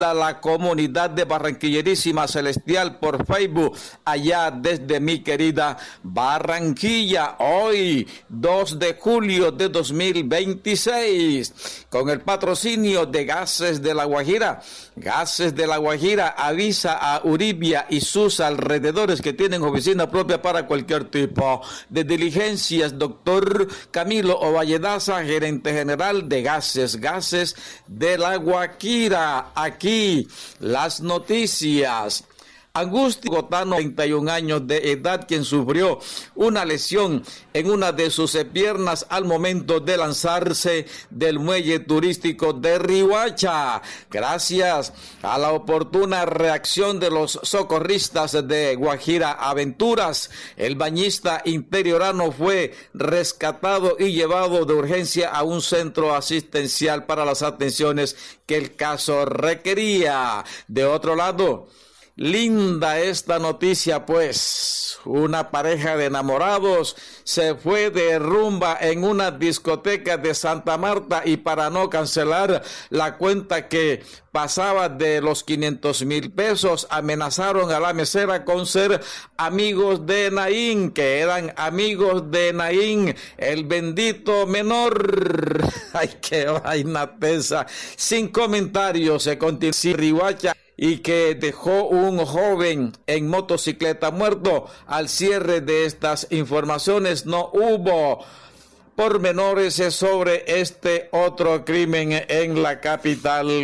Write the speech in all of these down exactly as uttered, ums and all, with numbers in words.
a la comunidad de Barranquillerísima Celestial por Facebook, allá desde mi querida Barranquilla, hoy dos de julio de dos mil veintiséis, con el patrocinio de Gases de La Guajira. Gases de La Guajira avisa a Uribia y sus alrededores que tienen oficina propia para cualquier tipo de diligencias. Doctor Camilo Ovalledaza, gerente general de Gases, Gases de La Guajira. Aquí las noticias. Angustia Gotano, treinta y un años de edad, quien sufrió una lesión en una de sus piernas al momento de lanzarse del muelle turístico de Riohacha. Gracias a la oportuna reacción de los socorristas de Guajira Aventuras, el bañista interiorano fue rescatado y llevado de urgencia a un centro asistencial para las atenciones que el caso requería. De otro lado, linda esta noticia, pues una pareja de enamorados se fue de rumba en una discoteca de Santa Marta y para no cancelar la cuenta que pasaba de los quinientos mil pesos, amenazaron a la mesera con ser amigos de Naín, que eran amigos de Naín, el bendito menor. Ay, qué vaina tesa. Sin comentarios, se continúa Riohacha y que dejó un joven en motocicleta muerto. Al cierre de estas informaciones no hubo pormenores sobre este otro crimen en la capital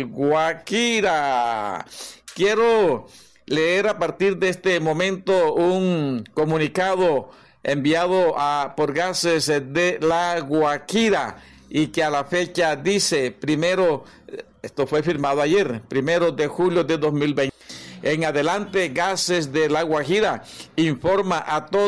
Guajira. Quiero leer a partir de este momento un comunicado enviado a, por Gases de La Guajira y que a la fecha dice, primero, esto fue firmado ayer, primero de julio de dos mil veinte. En adelante, Gases de La Guajira informa a todos